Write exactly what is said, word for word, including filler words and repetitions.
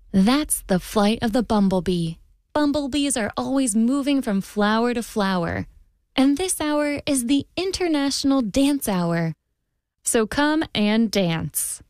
That's the flight of the bumblebee. Bumblebees are always moving from flower to flower. And this hour is the International Dance Hour. So come and dance.